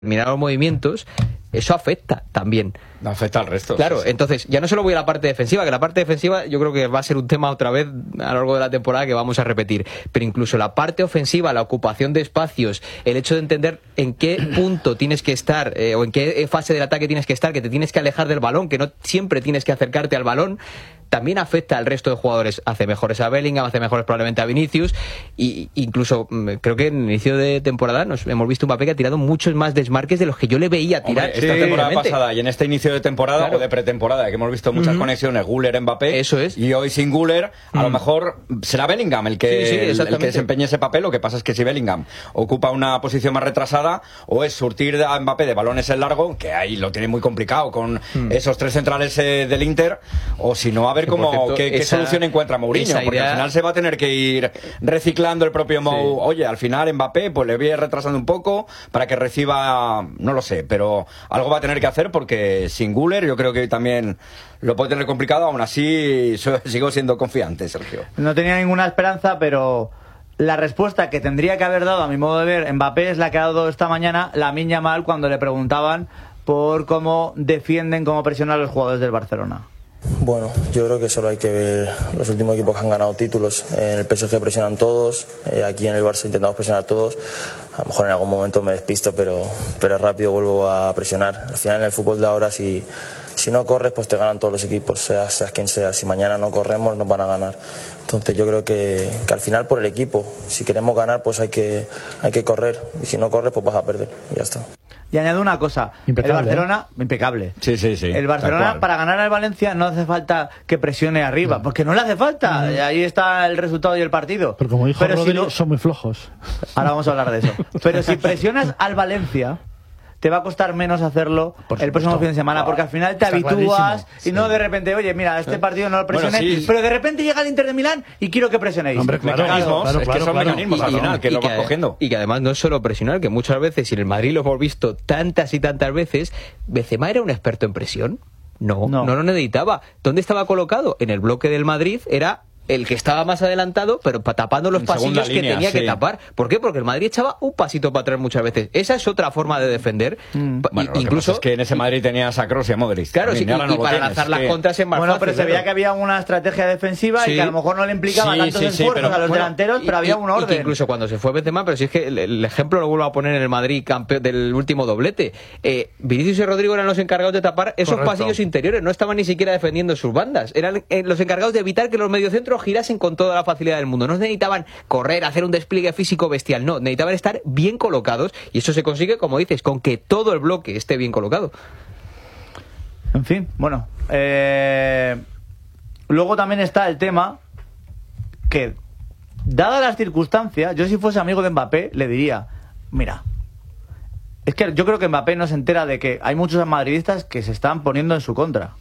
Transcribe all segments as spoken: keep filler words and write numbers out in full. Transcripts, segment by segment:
mirar los movimientos, eso afecta también. Afecta al resto. Claro, sí, sí. Entonces, ya no solo voy a la parte defensiva, que la parte defensiva yo creo que va a ser un tema otra vez a lo largo de la temporada que vamos a repetir, pero incluso la parte ofensiva, la ocupación de espacios, el hecho de entender en qué punto tienes que estar eh, o en qué fase del ataque tienes que estar, que te tienes que alejar del balón, que no siempre tienes que acercarte al balón, también afecta al resto de jugadores. Hace mejores a Bellingham, hace mejores probablemente a Vinicius, y incluso creo que en el inicio de temporada nos hemos visto un Mbappé que ha tirado muchos más desmarques de los que yo le veía tirar. Hombre, esta sí, temporada realmente. pasada y en este inicio de temporada, claro, o de pretemporada, que hemos visto muchas uh-huh. conexiones Güler-Mbappé, eso es. Y hoy sin Güler, a uh-huh. lo mejor será Bellingham el que, sí, sí, el, el que desempeñe ese papel. Lo que pasa es que si Bellingham ocupa una posición más retrasada, o es surtir a Mbappé de balones en largo, que ahí lo tiene muy complicado con uh-huh. esos tres centrales eh, del Inter, o si no, a ver cómo cierto, qué, qué esa, solución encuentra Mourinho, porque idea... al final se va a tener que ir reciclando el propio Mou. Sí. Oye, al final Mbappé pues le voy retrasando un poco para que reciba, no lo sé, pero algo va a tener que hacer, porque sin Güler yo creo que también lo puede tener complicado. Aún así sigo siendo confiante, Sergio. No tenía ninguna esperanza, pero la respuesta que tendría que haber dado, a mi modo de ver, Mbappé es la que ha dado esta mañana Lamine Yamal cuando le preguntaban por cómo defienden, cómo presionan a los jugadores del Barcelona. Bueno, yo creo que solo hay que ver los últimos equipos que han ganado títulos. En el P S G presionan todos, eh, aquí en el Barça intentamos presionar todos. A lo mejor en algún momento me despisto, pero, pero rápido vuelvo a presionar. Al final en el fútbol de ahora, si, si no corres, pues te ganan todos los equipos, seas, seas quien sea. Si mañana no corremos, nos van a ganar. Entonces yo creo que, que al final por el equipo, si queremos ganar, pues hay que, hay que correr. Y si no corres, pues vas a perder. Y ya está. Y añado una cosa, impecable, el Barcelona, ¿eh? impecable. Sí, sí, sí. El Barcelona para ganar al Valencia no hace falta que presione arriba, no. porque no le hace falta. No. Ahí está el resultado y el partido. Pero como dijo Pero Rodri, si no, son muy flojos. Ahora vamos a hablar de eso. Pero si presionas al Valencia, te va a costar menos hacerlo el próximo fin de semana, porque al final te Está habitúas y sí. no de repente, oye, mira, este partido no lo presioné, bueno, sí. pero de repente llega el Inter de Milán y quiero que presionéis. Hombre, claro, mecanismos, claro, claro, es que son claro. mecanismos y, al final, que y lo vas cogiendo. Y que además no es solo presionar, que muchas veces, y en el Madrid lo hemos visto tantas y tantas veces, Benzema era un experto en presión. No, no, no lo necesitaba. ¿Dónde estaba colocado? En el bloque del Madrid era el que estaba más adelantado, pero tapando los en pasillos línea, que tenía sí. que tapar. ¿Por qué? Porque el Madrid echaba un pasito para atrás muchas veces. Esa es otra forma de defender. Mm. Bueno, incluso que es que en ese Madrid tenías a Kroos y a Modric. Claro, sí, y, no y para lanzar las que... contras en más Bueno, fácil, pero se veía claro. que había una estrategia defensiva sí. y que a lo mejor no le implicaba sí, tantos sí, esfuerzos sí, pero, a los bueno, delanteros, y, pero había y, un orden. Y que incluso cuando se fue Benzema, pero si es que el, el ejemplo lo vuelvo a poner en el Madrid campeón del último doblete. Eh, Vinicius y Rodrigo eran los encargados de tapar esos Correcto. pasillos interiores, no estaban ni siquiera defendiendo sus bandas. Eran eh, los encargados de evitar que los mediocentros girasen con toda la facilidad del mundo. No necesitaban correr, hacer un despliegue físico bestial, no, necesitaban estar bien colocados, y eso se consigue, como dices, con que todo el bloque esté bien colocado. En fin, bueno, eh... luego también está el tema que, dadas las circunstancias, yo si fuese amigo de Mbappé le diría, mira, es que yo creo que Mbappé no se entera de que hay muchos madridistas que se están poniendo en su contra.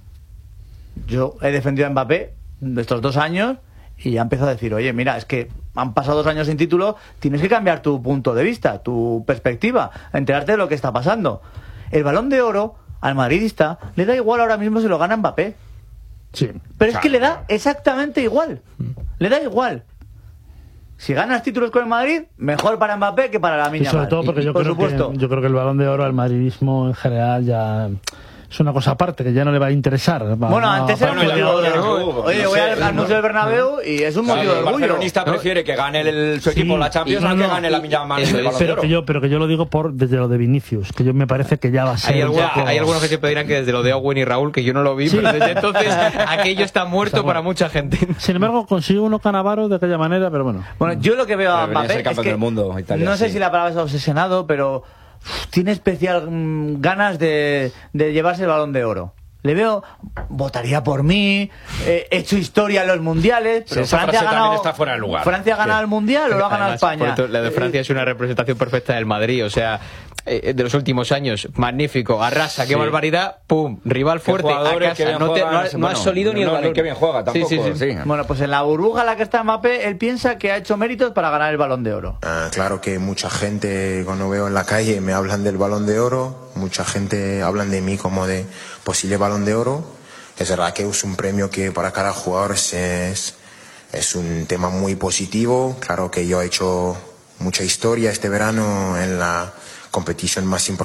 Yo he defendido a Mbappé estos dos años y ya empezó a decir, oye, mira, es que han pasado dos años sin título, tienes que cambiar tu punto de vista, tu perspectiva, enterarte de lo que está pasando. El Balón de Oro al madridista le da igual ahora mismo si lo gana Mbappé. Sí. Pero es que le da exactamente igual. Le da igual. Si ganas títulos con el Madrid, mejor para Mbappé que para la Lamine Yamal. Y sobre todo porque y, yo, por creo supuesto. que, yo creo que el Balón de Oro al madridismo en general ya es una cosa aparte, que ya no le va a interesar. Va, bueno, antes no, era un motivo de orgullo. Oye, no voy al anuncio del Bernabéu y es un motivo claro, de orgullo. El barcelonista prefiere que gane el, su equipo sí, la Champions no, no, que gane la Lamine Yamal el Balón pero de Oro. que yo pero que yo lo digo por desde lo de Vinicius, que yo me parece que ya va a ser. Hay, algunos, poco... hay algunos que siempre dirán que desde lo de Owen y Raúl, que yo no lo vi, sí. pero desde entonces aquello está muerto está para mucha gente. Sin embargo, consigue uno Cannavaro de aquella manera, pero bueno. Bueno, yo lo que veo a Mbappé es que del mundo, Italia, no sé sí. si la palabra es obsesionado, pero uf, tiene especial mmm, ganas de, de llevarse el Balón de Oro. Le veo, votaría por mí, eh, he hecho historia en los mundiales, pero sí, Francia ha ganado, está fuera del lugar. ¿Francia ha ganado sí. el mundial o lo ha ganado Además, España? Esto, la de Francia es una representación perfecta del Madrid, o sea, eh, de los últimos años, magnífico, arrasa, sí. qué barbaridad, pum, rival fuerte, a casa, no, te, no, has, no has solido no, ni el no, balón. Ni qué bien juega tampoco. Sí, sí, sí. Sí. Bueno, pues en la burbuja en la que está Mbappé, él piensa que ha hecho méritos para ganar el Balón de Oro. Uh, claro que mucha gente, cuando veo en la calle, me hablan del Balón de Oro, mucha gente hablan de mí como de posible Balón de Oro. Es verdad que es un premio que para cada jugador es, es un tema muy positivo. Claro que yo he hecho mucha historia este verano en la competición más importante